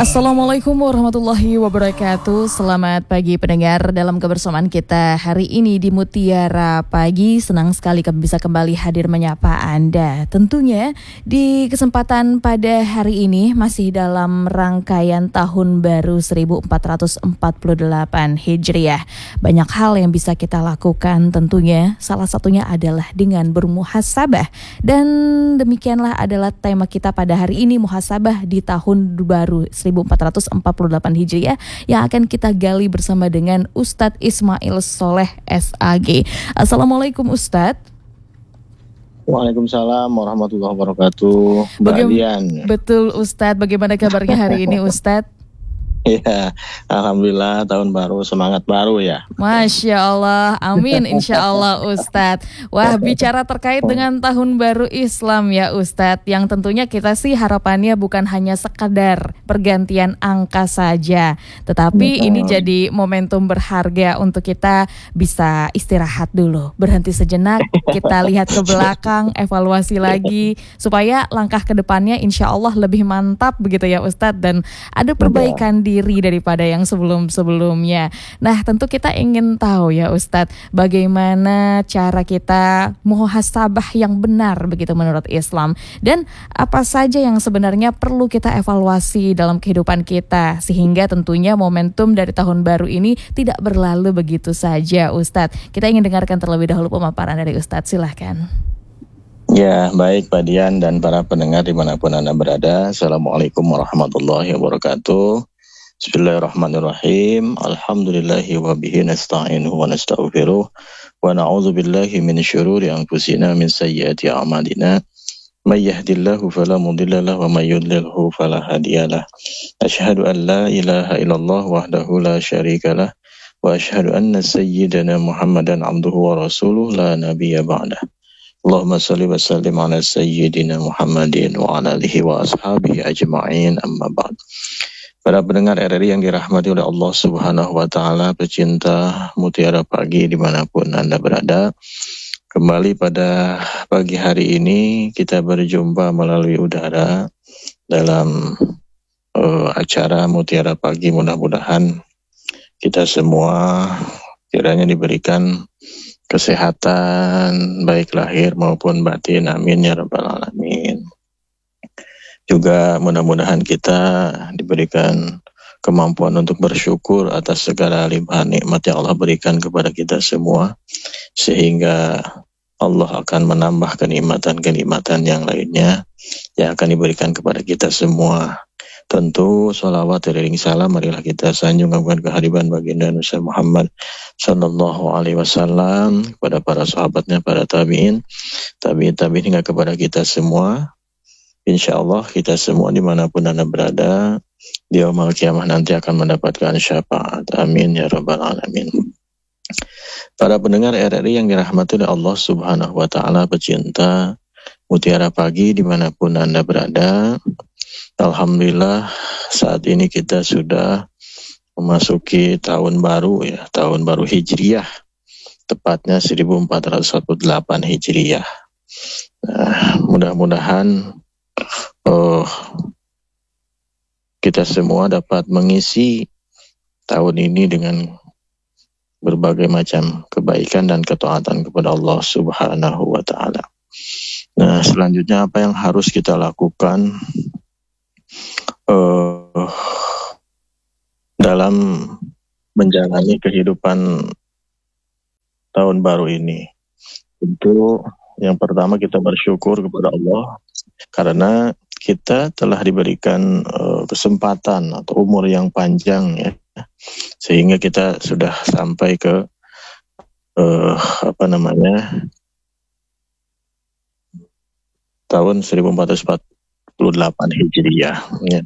Assalamualaikum warahmatullahi wabarakatuh. Selamat pagi pendengar, dalam kebersamaan kita hari ini di Mutiara Pagi. Senang sekali kami bisa kembali hadir menyapa Anda. Tentunya di kesempatan pada hari ini masih dalam rangkaian tahun baru 1448 Hijriah. Banyak hal yang bisa kita lakukan tentunya. Salah satunya adalah dengan bermuhasabah. Dan demikianlah adalah tema kita pada hari ini, muhasabah di tahun baru 1448 Hijriah, yang akan kita gali bersama dengan Ustadz Ismail Soleh SAG. Assalamualaikum Ustadz. Waalaikumsalam warahmatullahi wabarakatuh. Betul Ustadz, bagaimana kabarnya hari ini Ustadz? Ya, alhamdulillah, tahun baru, semangat baru ya. Masya Allah, amin insya Allah Ustadz. Wah, bicara terkait dengan tahun baru Islam ya Ustadz, yang tentunya kita sih harapannya bukan hanya sekadar pergantian angka saja, tetapi ini jadi momentum berharga untuk kita bisa istirahat dulu, berhenti sejenak, kita lihat ke belakang, evaluasi lagi, supaya langkah ke depannya insya Allah lebih mantap begitu ya Ustadz, dan ada perbaikan diri daripada yang sebelum-sebelumnya. Nah, tentu kita ingin tahu ya Ustadz, bagaimana cara kita muhasabah yang benar begitu menurut Islam, dan apa saja yang sebenarnya perlu kita evaluasi dalam kehidupan kita, sehingga tentunya momentum dari tahun baru ini tidak berlalu begitu saja Ustadz. Kita ingin dengarkan terlebih dahulu pemaparan dari Ustadz, silahkan. Ya, baik Pak Dian dan para pendengar dimanapun Anda berada. Assalamualaikum warahmatullahi wabarakatuh. Bismillahirrahmanirrahim. Alhamdulillahi wa bihi nasta'inuhu wa nastaghfiruh wa na'udzu billahi min syururi anfusina min sayyiati a'malina. May yahdihillahu fala mudilla lahu wa may yudlilhu fala hadiyalah. Asyhadu an la ilaha illallah wahdahu la syarikalah wa asyhadu anna sayyidana Muhammadan abduhu wa rasuluh la nabiyya ba'dah. Allahumma shalli wa sallim ala sayyidina Muhammadin wa ala alihi wa ashabihi ajma'in, amma ba'd. Para pendengar RRI yang dirahmati oleh Allah Subhanahu wa Ta'ala, pecinta Mutiara Pagi dimanapun Anda berada, kembali pada pagi hari ini kita berjumpa melalui udara dalam acara Mutiara Pagi. Mudah-mudahan kita semua kiranya diberikan kesehatan baik lahir maupun batin, amin ya rabbal alamin. Juga mudah-mudahan kita diberikan kemampuan untuk bersyukur atas segala limpahan nikmat yang Allah berikan kepada kita semua, sehingga Allah akan menambah kenikmatan-kenikmatan yang lainnya yang akan diberikan kepada kita semua. Tentu salawat iring salam marilah kita sanjungkan kehadiran baginda Nabi Muhammad sallallahu alaihi wasallam, kepada para sahabatnya, para tabi'in hingga kepada kita semua. InsyaAllah kita semua dimanapun Anda berada di yaumul qiyamah nanti akan mendapatkan syafaat, amin ya rabbal alamin. Para pendengar RRI yang dirahmati oleh Allah Subhanahu wa Ta'ala, pecinta Mutiara Pagi dimanapun Anda berada, alhamdulillah saat ini kita sudah memasuki tahun baru ya, tahun baru Hijriah, tepatnya 1448 Hijriah. Nah, mudah-mudahan kita semua dapat mengisi tahun ini dengan berbagai macam kebaikan dan ketaatan kepada Allah Subhanahu wa Ta'ala. Nah, selanjutnya apa yang harus kita lakukan dalam menjalani kehidupan tahun baru ini? Tentu yang pertama kita bersyukur kepada Allah karena kita telah diberikan kesempatan atau umur yang panjang ya, sehingga kita sudah sampai ke tahun 1448 Hijriah ya.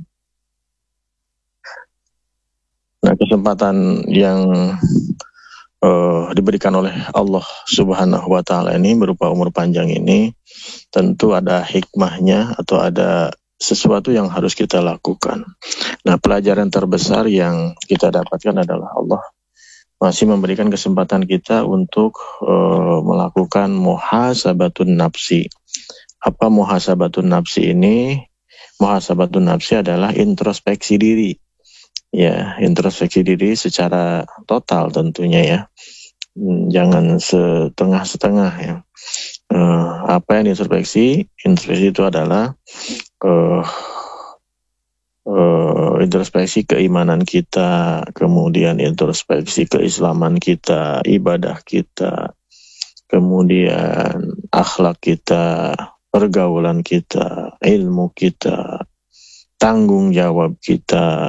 Nah, kesempatan yang diberikan oleh Allah Subhanahu wa Ta'ala ini berupa umur panjang ini, tentu ada hikmahnya atau ada sesuatu yang harus kita lakukan. Nah, pelajaran terbesar yang kita dapatkan adalah Allah masih memberikan kesempatan kita untuk melakukan muhasabatun nafsi. Apa muhasabatun nafsi ini? muhasabatun nafsi adalah introspeksi diri. Ya, introspeksi diri secara total tentunya ya. Jangan setengah-setengah ya. Apa yang diintrospeksi? Introspeksi itu adalah introspeksi keimanan kita, kemudian introspeksi keislaman kita, ibadah kita, kemudian akhlak kita, pergaulan kita, ilmu kita, tanggung jawab kita,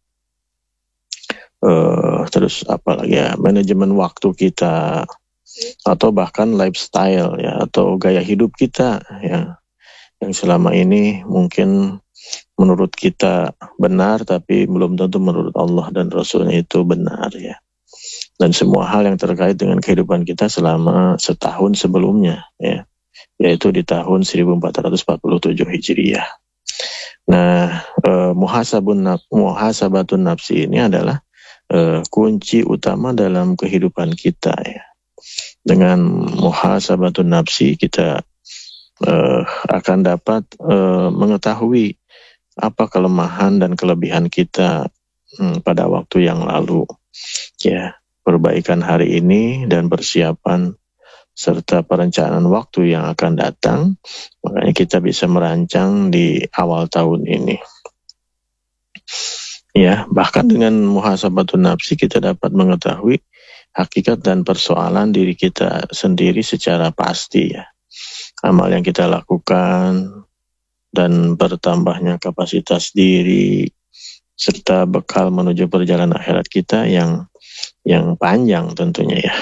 terus apa lagi ya, manajemen waktu kita, atau bahkan lifestyle ya, atau gaya hidup kita ya, yang selama ini mungkin menurut kita benar tapi belum tentu menurut Allah dan Rasulnya itu benar ya. Dan semua hal yang terkait dengan kehidupan kita selama setahun sebelumnya ya, yaitu di tahun 1447 Hijriyah. Nah, muhasabatun nafsi ini adalah kunci utama dalam kehidupan kita ya. Dengan muhasabatun nafsi kita akan dapat mengetahui apa kelemahan dan kelebihan kita pada waktu yang lalu ya, perbaikan hari ini dan persiapan serta perencanaan waktu yang akan datang. Makanya kita bisa merancang di awal tahun ini ya. Bahkan dengan muhasabatun nafsi kita dapat mengetahui hakikat dan persoalan diri kita sendiri secara pasti ya. Amal yang kita lakukan dan bertambahnya kapasitas diri serta bekal menuju perjalanan akhirat kita yang panjang tentunya ya.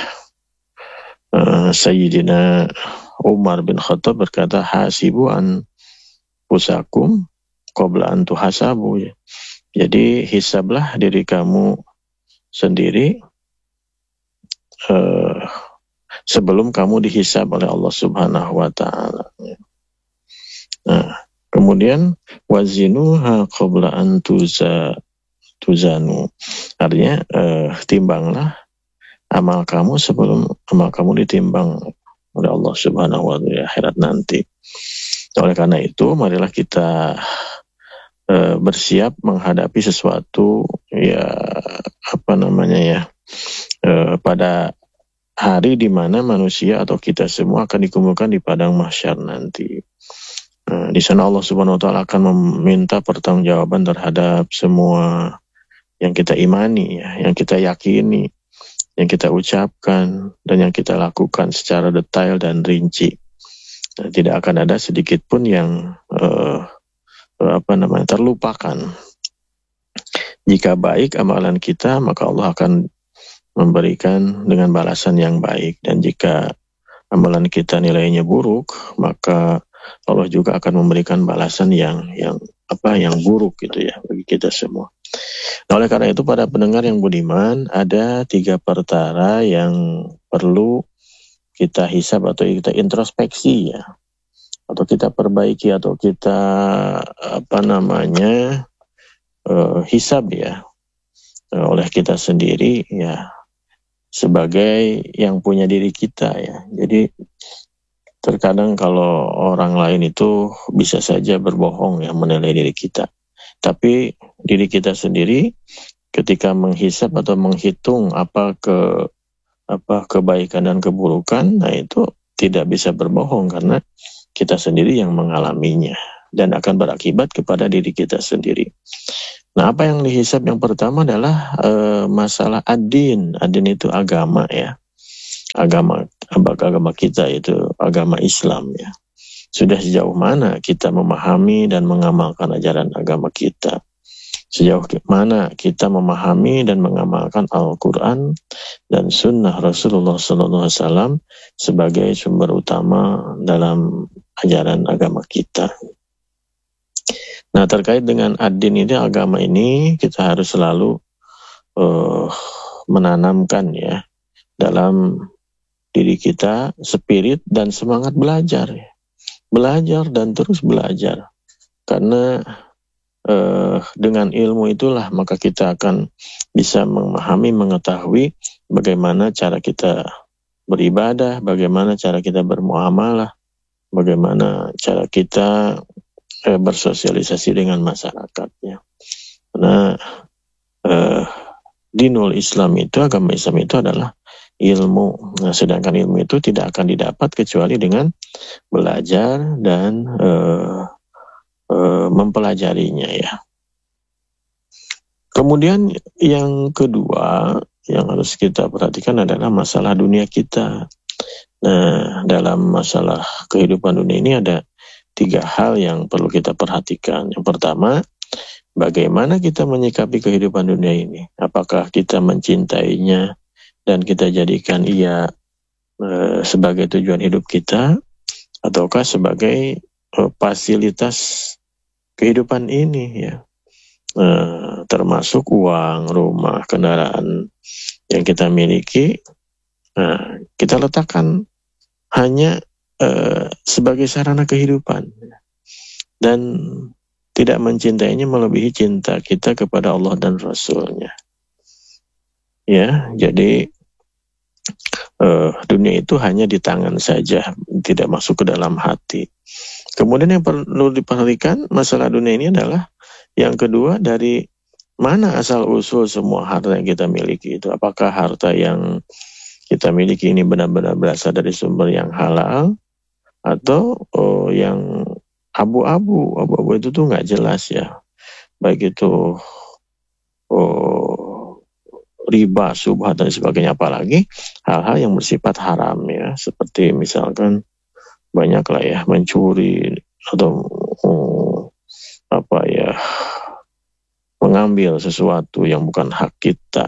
Sayyidina Umar bin Khattab berkata, hasibu anfusakum qabla an tuhasabu ya. Jadi hisablah diri kamu sendiri sebelum kamu dihisab oleh Allah Subhanahu wa taala. Nah, kemudian wazinuha qabla an tuzanu. Artinya timbanglah amal kamu sebelum amal kamu ditimbang oleh Allah Subhanahu wa taala di akhirat nanti. Oleh karena itu, marilah kita bersiap menghadapi sesuatu ya, pada hari di mana manusia atau kita semua akan dikumpulkan di padang mahsyar nanti. Di sana Allah Subhanahu wa taala akan meminta pertanggungjawaban terhadap semua yang kita imani ya, yang kita yakini, yang kita ucapkan dan yang kita lakukan secara detail dan rinci. Tidak akan ada sedikit pun yang terlupakan. Jika baik amalan kita, maka Allah akan memberikan dengan balasan yang baik, dan jika amalan kita nilainya buruk, maka Allah juga akan memberikan balasan yang buruk gitu ya bagi kita semua. Nah, oleh karena itu pada pendengar yang budiman, ada 3 perkara yang perlu kita hisab atau kita introspeksi ya, atau kita perbaiki atau kita hisab ya oleh kita sendiri ya, sebagai yang punya diri kita ya. Jadi terkadang kalau orang lain itu bisa saja berbohong ya, menilai diri kita. Tapi diri kita sendiri ketika menghisab atau menghitung apa kebaikan dan keburukan, nah itu tidak bisa berbohong karena kita sendiri yang mengalaminya dan akan berakibat kepada diri kita sendiri. Nah, apa yang dihisab yang pertama adalah masalah ad-din. Ad-din itu agama ya. Agama kita itu agama Islam ya. Sudah sejauh mana kita memahami dan mengamalkan ajaran agama kita? Sejauh mana kita memahami dan mengamalkan Al-Quran dan Sunnah Rasulullah SAW sebagai sumber utama dalam ajaran agama kita? Nah, terkait dengan ad-din ini, agama ini, kita harus selalu menanamkan ya dalam diri kita spirit dan semangat belajar ya. Belajar dan terus belajar, karena dengan ilmu itulah maka kita akan bisa memahami, mengetahui bagaimana cara kita beribadah, bagaimana cara kita bermuamalah, bagaimana cara kita bersosialisasi dengan masyarakatnya. Karena dinul Islam itu, agama Islam itu adalah ilmu. Nah, sedangkan ilmu itu tidak akan didapat kecuali dengan belajar dan mempelajarinya ya. Kemudian yang kedua yang harus kita perhatikan adalah masalah dunia kita. Nah, dalam masalah kehidupan dunia ini ada 3 hal yang perlu kita perhatikan. Yang pertama, bagaimana kita menyikapi kehidupan dunia ini? Apakah kita mencintainya dan kita jadikan ia sebagai tujuan hidup kita, ataukah sebagai fasilitas kehidupan ini ya? Termasuk uang, rumah, kendaraan yang kita miliki, kita letakkan hanya sebagai sarana kehidupan dan tidak mencintainya melebihi cinta kita kepada Allah dan Rasul-Nya. Ya, jadi dunia itu hanya di tangan saja, tidak masuk ke dalam hati. Kemudian yang perlu diperhatikan masalah dunia ini adalah yang kedua, dari mana asal-usul semua harta yang kita miliki itu? Apakah harta yang kita miliki ini benar-benar berasal dari sumber yang halal, atau yang abu-abu? Abu-abu itu tuh nggak jelas ya. Baik itu riba, subhat, dan sebagainya. Apalagi hal-hal yang bersifat haram ya. Seperti misalkan banyaklah ya mencuri atau mengambil sesuatu yang bukan hak kita.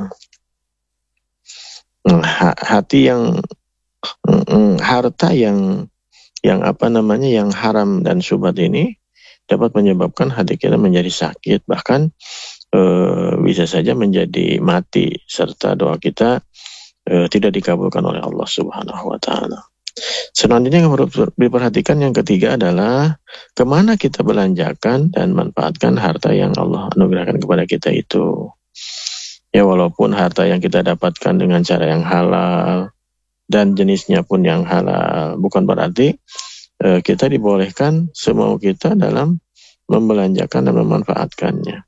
Hati yang harta yang yang haram dan syubhat ini dapat menyebabkan hati kita menjadi sakit, bahkan bisa saja menjadi mati, serta doa kita tidak dikabulkan oleh Allah Subhanahu wa Ta'ala. Selanjutnya yang perlu diperhatikan yang ketiga adalah kemana kita belanjakan dan manfaatkan harta yang Allah anugerahkan kepada kita itu. Ya, walaupun harta yang kita dapatkan dengan cara yang halal dan jenisnya pun yang halal, bukan berarti kita dibolehkan semau kita dalam membelanjakan dan memanfaatkannya.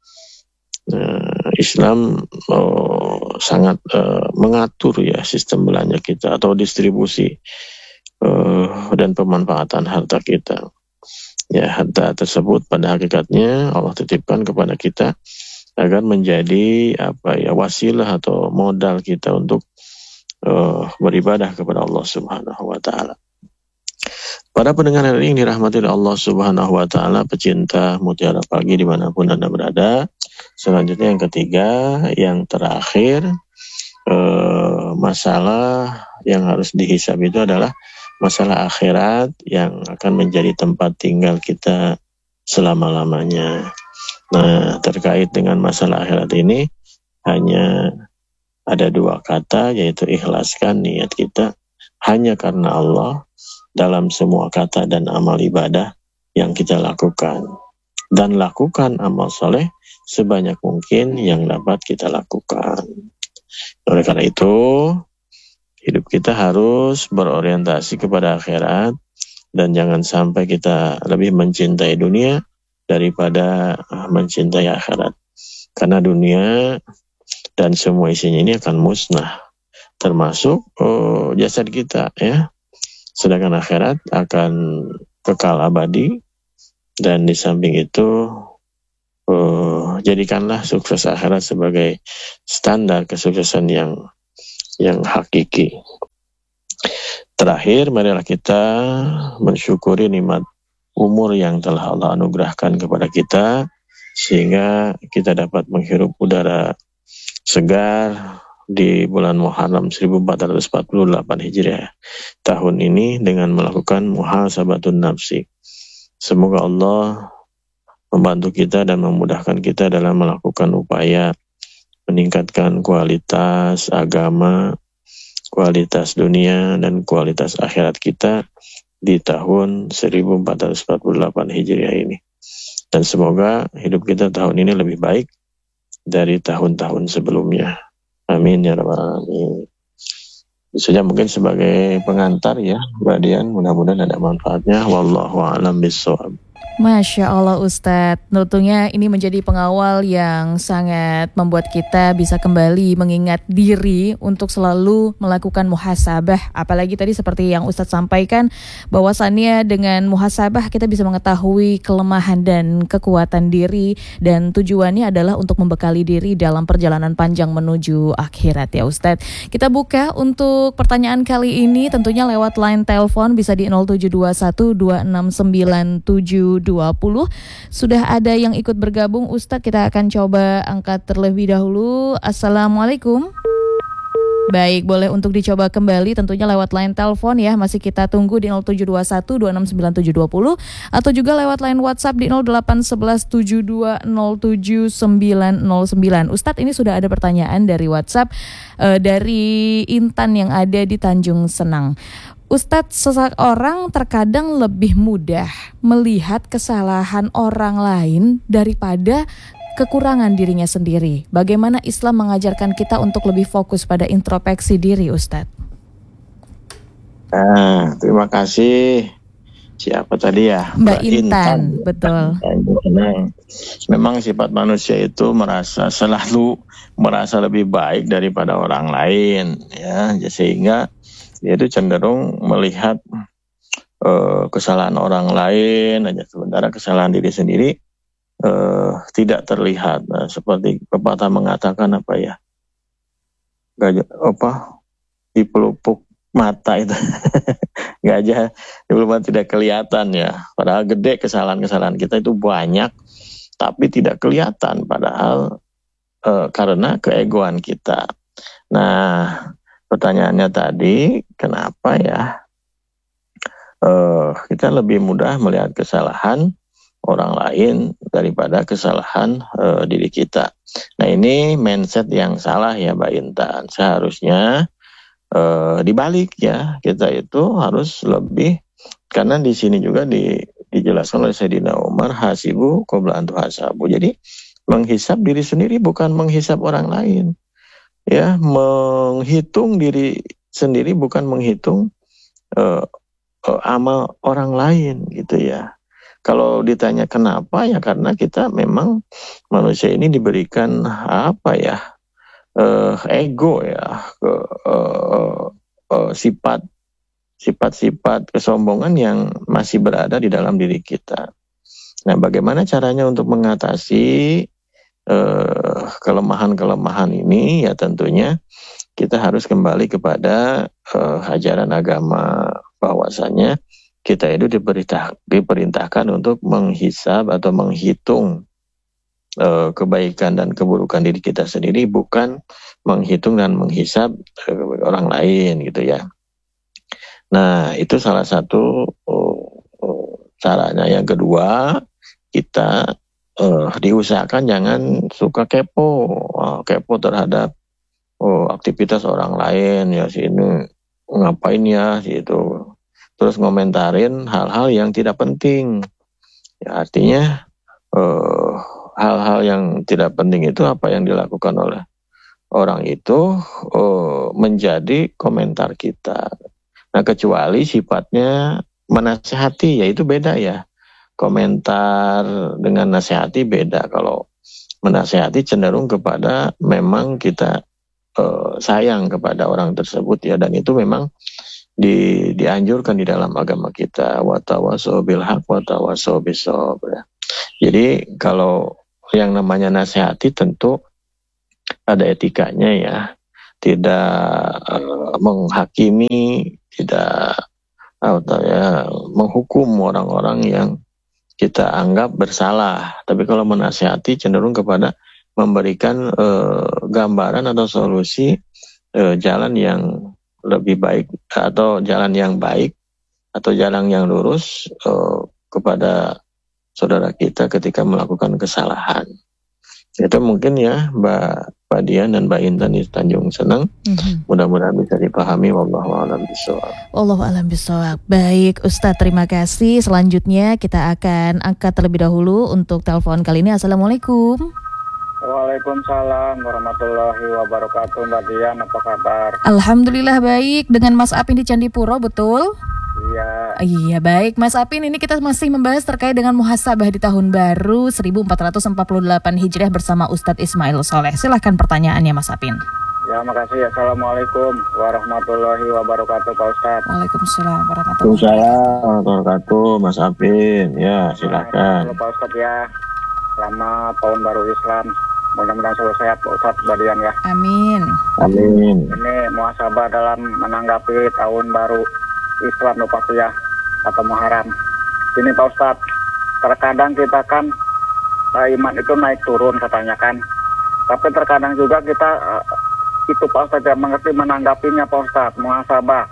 Islam sangat mengatur ya sistem belanja kita atau distribusi dan pemanfaatan harta kita. Ya, harta tersebut pada hakikatnya Allah titipkan kepada kita agar menjadi wasilah atau modal kita untuk beribadah kepada Allah Subhanahu wa Ta'ala. Para pendengar hari ini dirahmati oleh Allah Subhanahu wa Ta'ala, pecinta Mutiara Pagi dimanapun Anda berada. Selanjutnya yang ketiga, yang terakhir, masalah yang harus dihisab itu adalah masalah akhirat yang akan menjadi tempat tinggal kita selama-lamanya. Nah, terkait dengan masalah akhirat ini hanya ada 2 kata, yaitu ikhlaskan niat kita hanya karena Allah dalam semua kata dan amal ibadah yang kita lakukan, dan lakukan amal soleh sebanyak mungkin yang dapat kita lakukan. Oleh karena itu, hidup kita harus berorientasi kepada akhirat, dan jangan sampai kita lebih mencintai dunia daripada mencintai akhirat. Karena dunia dan semua isinya ini akan musnah, termasuk jasad kita ya. Sedangkan akhirat akan kekal abadi, dan di samping itu jadikanlah sukses akhirat sebagai standar kesuksesan yang hakiki. Terakhir, marilah kita mensyukuri nikmat umur yang telah Allah anugerahkan kepada kita, sehingga kita dapat menghirup udara segar di bulan Muharram 1448 Hijriah tahun ini dengan melakukan muhasabatun nafsi. Semoga Allah membantu kita dan memudahkan kita dalam melakukan upaya meningkatkan kualitas agama, kualitas dunia, dan kualitas akhirat kita di tahun 1448 Hijriah ini. Dan semoga hidup kita tahun ini lebih baik dari tahun-tahun sebelumnya. Amin ya rabbal alamin. Itu saja mungkin sebagai pengantar ya, Mbak Dian, mudah-mudahan ada manfaatnya. Wallahu a'lam bishawab. Masya Allah Ustadz, tentunya ini menjadi pengawal yang sangat membuat kita bisa kembali mengingat diri untuk selalu melakukan muhasabah. Apalagi tadi seperti yang Ustadz sampaikan, bahwasannya dengan muhasabah kita bisa mengetahui kelemahan dan kekuatan diri, dan tujuannya adalah untuk membekali diri dalam perjalanan panjang menuju akhirat ya Ustadz. Kita buka untuk pertanyaan kali ini tentunya lewat line telepon bisa di 0721269720. Sudah ada yang ikut bergabung Ustadz, kita akan coba angkat terlebih dahulu. Assalamualaikum. Baik, boleh untuk dicoba kembali tentunya lewat line telepon ya. Masih kita tunggu di 0721269720 atau juga lewat line WhatsApp di 0811720799. Ustadz, ini sudah ada pertanyaan dari WhatsApp dari Intan yang ada di Tanjung Senang. Ustadz, seseorang terkadang lebih mudah melihat kesalahan orang lain daripada kekurangan dirinya sendiri. Bagaimana Islam mengajarkan kita untuk lebih fokus pada introspeksi diri, Ustadz? Terima kasih. Siapa tadi ya? Mbak Intan, betul. Memang sifat manusia itu selalu merasa lebih baik daripada orang lain, ya, sehingga dia itu cenderung melihat kesalahan orang lain aja, sementara kesalahan diri sendiri tidak terlihat. Nah, seperti pepatah mengatakan di pelupuk mata itu gajah di pelupuk mata tidak kelihatan ya. Padahal gede kesalahan-kesalahan kita itu banyak, tapi tidak kelihatan. Padahal karena keegoan kita. Nah, pertanyaannya tadi, kenapa ya kita lebih mudah melihat kesalahan orang lain daripada kesalahan diri kita. Nah, ini mindset yang salah ya Mbak Intan. Seharusnya dibalik ya, kita itu harus lebih, karena di sini juga dijelaskan oleh Sayyidina Umar, hasibu qabla an tuhasabu. Jadi menghisap diri sendiri bukan menghisap orang lain. Ya, menghitung diri sendiri bukan menghitung amal orang lain gitu ya. Kalau ditanya kenapa ya, karena kita memang manusia ini diberikan ego ya, sifat-sifat kesombongan yang masih berada di dalam diri kita. Nah, bagaimana caranya untuk mengatasi kelemahan-kelemahan ini? Ya tentunya kita harus kembali kepada ajaran agama, bahwasanya kita itu diperintahkan untuk menghisab atau menghitung kebaikan dan keburukan diri kita sendiri, bukan menghitung dan menghisab orang lain gitu ya. Nah, itu salah satu caranya. Yang kedua, kita diusahakan jangan suka kepo terhadap aktivitas orang lain ya, si ini ngapain ya gitu, terus ngomentarin hal-hal yang tidak penting ya. Artinya hal-hal yang tidak penting itu apa yang dilakukan oleh orang itu menjadi komentar kita. Nah, kecuali sifatnya menasihati, ya itu beda ya. Komentar dengan nasihati beda. Kalau menasihati cenderung kepada memang kita sayang kepada orang tersebut ya, dan itu memang dianjurkan di dalam agama kita, wa tawassaw bil haqq wa tawassaw bis sabr. Jadi kalau yang namanya nasihati tentu ada etikanya ya, tidak menghakimi, tidak menghukum orang-orang yang kita anggap bersalah. Tapi kalau menasihati cenderung kepada memberikan gambaran atau solusi jalan yang lebih baik, atau jalan yang baik, atau jalan yang lurus kepada saudara kita ketika melakukan kesalahan. Itu mungkin ya Mbak Dian dan Mbak Intan di Tanjung Senang. Mudah-mudahan bisa dipahami. Wallahu a'lam bishawab. Wallahu a'lam bishawab. Baik Ustadz, terima kasih. Selanjutnya kita akan angkat terlebih dahulu untuk telepon kali ini. Assalamualaikum. Waalaikumsalam warahmatullahi wabarakatuh. Mbak Dian, apa kabar? Alhamdulillah baik. Dengan Mas Apin di Candipuro, betul? Iya. Iya, baik Mas Apin, ini kita masih membahas terkait dengan muhasabah di tahun baru 1448 Hijriah bersama Ustadz Ismail Soleh. Silahkan pertanyaannya Mas Apin. Ya, makasih. Assalamualaikum warahmatullahi wabarakatuh, Pak Ustadz. Waalaikumsalam warahmatullahi wabarakatuh. Waalaikumsalam warahmatullahi wabarakatuh, Mas Apin. Ya, silakan. Halo Pak Ustadz ya. Selamat tahun baru Islam. Mudah-mudahan selalu sehat Pak Ustadz Badian ya. Amin. Amin. Ini muhasabah dalam menanggapi tahun baru Islam Pak ya, atau Muharram. Ini Pak Ustadz, terkadang kita kan iman itu naik turun katanya kan. Tapi terkadang juga kita itu Pak Ustadz yang mengerti menanggapinya Pak Ustadz. Muhasabah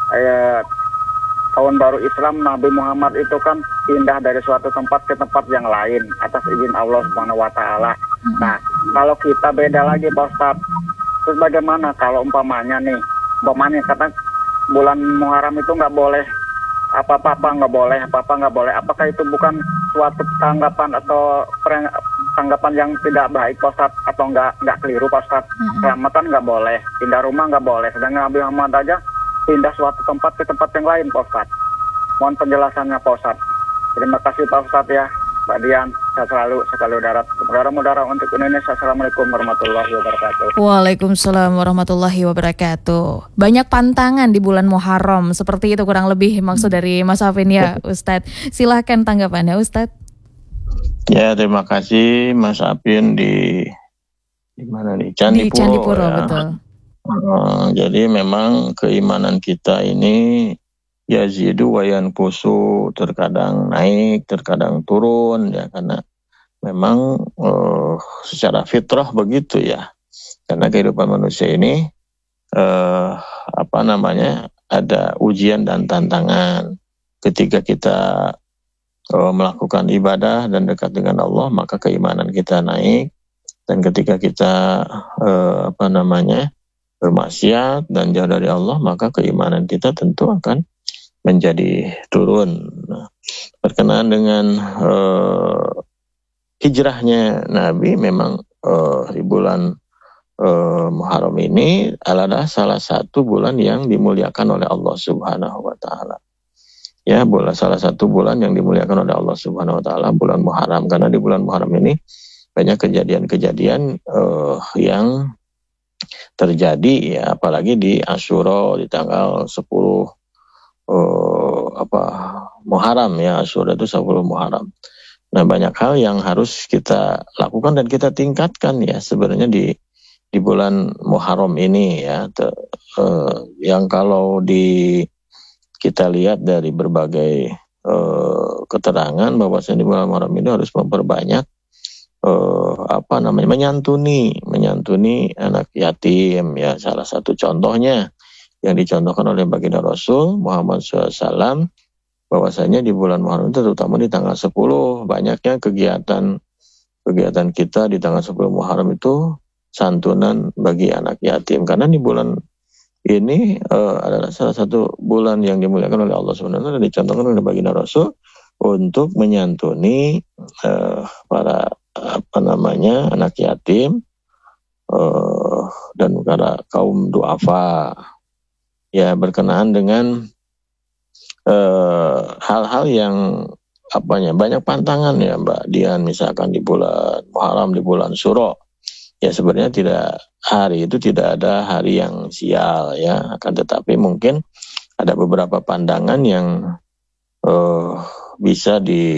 tahun baru Islam Nabi Muhammad itu kan pindah dari suatu tempat ke tempat yang lain atas izin Allah Subhanahu wa taala. Nah, kalau kita beda lagi Pak Ustadz. Terus bagaimana kalau umpamanya kata bulan Muharram itu nggak boleh apa-apa nggak boleh, apakah itu bukan suatu tanggapan atau tanggapan yang tidak baik Pak Ustadz, atau nggak keliru Pak Ustadz? Selamatan nggak boleh, pindah rumah nggak boleh, sedangkan Nabi Muhammad aja pindah suatu tempat ke tempat yang lain Pak Ustadz. Mohon penjelasannya Pak Ustadz. Terima kasih Pak Ustadz ya, Pak Dian, saya selalu sekali darat mudara untuk Indonesia. Assalamualaikum warahmatullahi wabarakatuh. Waalaikumsalam warahmatullahi wabarakatuh. Banyak pantangan di bulan Muharram, seperti itu kurang lebih maksud dari Mas Apin ya Ustadz. Silahkan tanggapannya Ustadz. Ya, terima kasih Mas Apin di mana nih? Di Candipuro ya. Betul. Jadi memang keimanan kita ini yazidu wa yanqusu, terkadang naik, terkadang turun ya, karena memang secara fitrah begitu ya. Karena kehidupan manusia ini ada ujian dan tantangan. Ketika kita melakukan ibadah dan dekat dengan Allah, maka keimanan kita naik. Dan ketika kita bermaksiat dan jauh dari Allah, maka keimanan kita tentu akan menjadi turun. Nah, berkenaan dengan hijrahnya Nabi, memang di bulan Muharram ini adalah salah satu bulan yang dimuliakan oleh Allah Subhanahu wa taala. Ya, salah satu bulan yang dimuliakan oleh Allah Subhanahu wa taala, bulan Muharram, karena di bulan Muharram ini banyak kejadian-kejadian yang terjadi ya, apalagi di Asyura di tanggal 10 Muharram ya, Asyura itu 10 Muharram. Nah, banyak hal yang harus kita lakukan dan kita tingkatkan ya sebenarnya di bulan Muharram ini ya, yang kalau kita lihat dari berbagai keterangan bahwasanya di bulan Muharram ini harus memperbanyak menyantuni anak yatim ya. Salah satu contohnya yang dicontohkan oleh baginda Rasul Muhammad SAW, bahwasanya di bulan Muharram itu, terutama di tanggal 10, banyaknya kegiatan kita di tanggal 10 Muharram itu santunan bagi anak yatim, karena di bulan ini adalah salah satu bulan yang dimuliakan oleh Allah SWT dan dicontohkan oleh baginda Rasul untuk menyantuni para anak yatim dan para kaum duafa ya, berkenaan dengan hal-hal yang banyak pantangan ya Mbak Dian. Misalkan di bulan Muharram, di bulan Syuro ya, sebenarnya hari itu tidak ada hari yang sial ya, akan tetapi mungkin ada beberapa pandangan yang bisa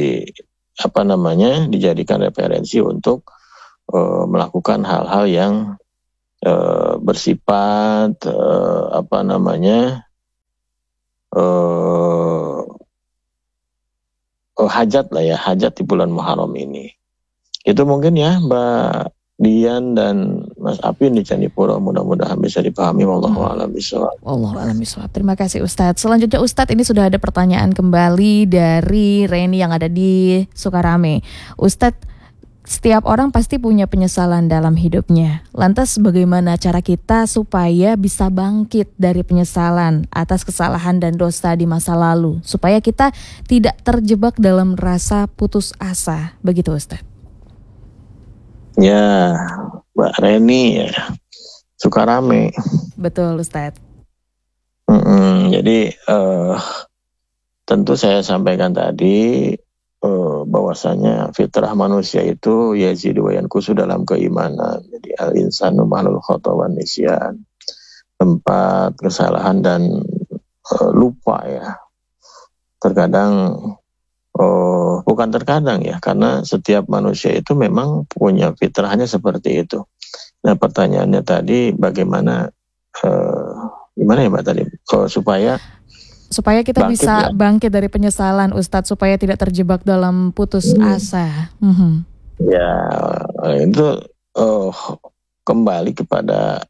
dijadikan referensi untuk melakukan hal-hal yang bersifat hajat lah ya, hajat di bulan Muharram ini. Itu mungkin ya Mbak Dian dan Mas Apin di Candipuro, mudah-mudahan bisa dipahami. Wallahu a'lam bishawab. Wallahu a'lam bishawab. Terima kasih Ustadz. Selanjutnya Ustadz, ini sudah ada pertanyaan kembali dari Reni yang ada di Sukarame. Ustadz, setiap orang pasti punya penyesalan dalam hidupnya. Lantas bagaimana cara kita supaya bisa bangkit dari penyesalan atas kesalahan dan dosa di masa lalu, supaya kita tidak terjebak dalam rasa putus asa? Begitu Ustadz. Ya, Mbak Reni ya, Sukarame. Betul Ustadz. Jadi tentu saya sampaikan tadi bahwasanya fitrah manusia itu yazidu wa yanqusu dalam keimanan. Jadi al-insanu mahlul khata wan nisyan. Tempat kesalahan dan lupa ya. Terkadang bukan terkadang ya, karena setiap manusia itu memang punya fitrahnya seperti itu. Nah, pertanyaannya tadi bagaimana gimana ya Mbak tadi supaya kita bangkit, bisa ya? Bangkit dari penyesalan, Ustadz, supaya tidak terjebak dalam putus asa. Ya, itu kembali kepada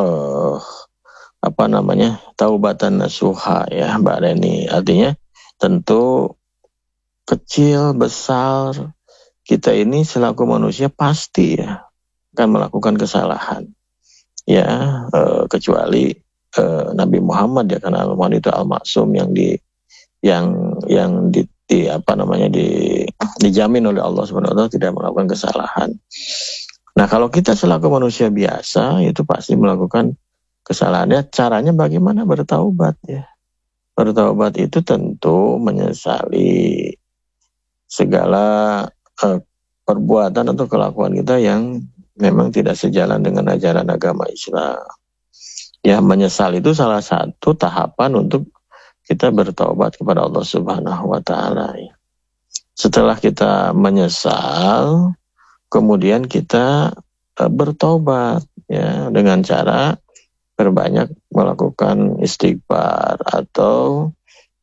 taubatan nasuha ya Mbak Reni. Artinya tentu kecil besar kita ini selaku manusia pasti ya akan melakukan kesalahan. Ya, kecuali Nabi Muhammad ya, karena Al-Muhammad itu al-maksum yang dijamin oleh Allah SWT tidak melakukan kesalahan. Nah, kalau kita selaku manusia biasa itu pasti melakukan kesalahannya. Caranya bagaimana? Bertaubat ya. Bertaubat itu tentu menyesali segala perbuatan atau kelakuan kita yang memang tidak sejalan dengan ajaran agama Islam. Ya, menyesal itu salah satu tahapan untuk kita bertaubat kepada Allah Subhanahu wa taala ya. Setelah kita menyesal, kemudian kita bertaubat ya dengan cara berbanyak melakukan istighfar atau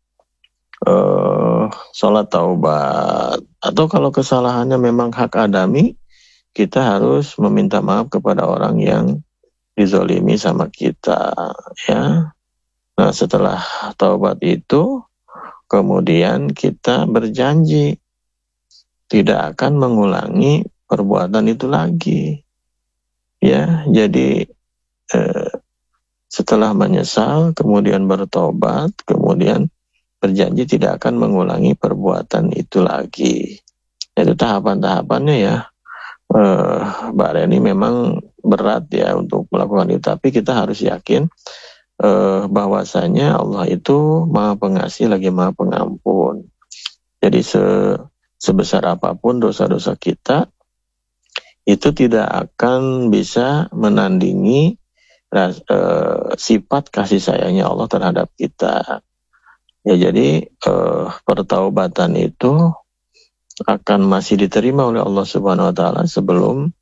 sholat taubat, atau kalau kesalahannya memang hak adami, kita harus meminta maaf kepada orang yang dizolimi sama kita ya. Nah, setelah taubat itu kemudian kita berjanji tidak akan mengulangi perbuatan itu lagi ya. Jadi setelah menyesal kemudian bertobat, kemudian berjanji tidak akan mengulangi perbuatan itu lagi. Itu tahapan-tahapannya ya. Mbak Reni memang berat ya untuk melakukan itu, tapi kita harus yakin bahwasanya Allah itu Maha Pengasih lagi Maha Pengampun. Jadi sebesar apapun dosa-dosa kita itu tidak akan bisa menandingi sifat kasih sayangnya Allah terhadap kita. Ya, jadi pertaubatan itu akan masih diterima oleh Allah Subhanahu wa taala sebelum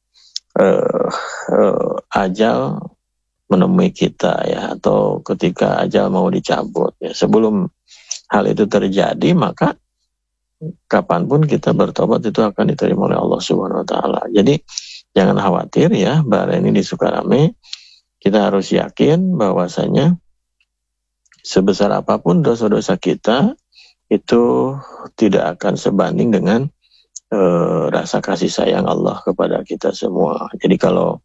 ajal menemui kita ya, atau ketika ajal mau dicabut ya. Sebelum hal itu terjadi, maka kapanpun kita bertobat itu akan diterima oleh Allah Subhanahu wa taala. Jadi jangan khawatir ya Mbak Reni di Sukarame, kita harus yakin bahwasanya sebesar apapun dosa-dosa kita itu tidak akan sebanding dengan rasa kasih sayang Allah kepada kita semua. Jadi kalau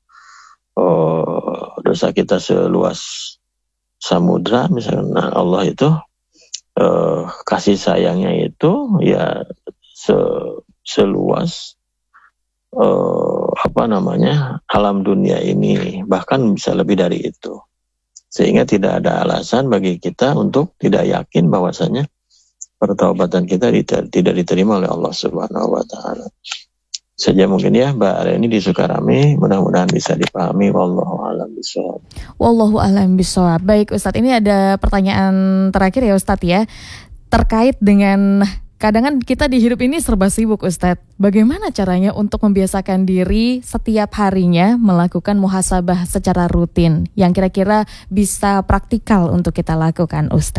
dosa kita seluas samudra misalnya, Allah itu kasih sayangnya itu ya seluas alam dunia ini, bahkan bisa lebih dari itu. Sehingga tidak ada alasan bagi kita untuk tidak yakin bahwasanya pertaubatan kita tidak diterima oleh Allah Subhanahu wa taala. Saja mungkin ya Mbak Reni di Sukarame, mudah-mudahan bisa dipahami. Wallahu a'lam bishawab. Wallahu a'lam bishawab. Baik Ustadz, ini ada pertanyaan terakhir ya Ustadz ya, terkait dengan kadang kan kita di hidup ini serba sibuk Ustadz. Bagaimana caranya untuk membiasakan diri setiap harinya melakukan muhasabah secara rutin yang kira-kira bisa praktikal untuk kita lakukan Ustadz?